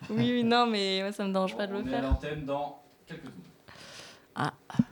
Oui, non, mais moi, ça me dérange pas de le On est à faire. l'antenne dans quelques secondes. Ah.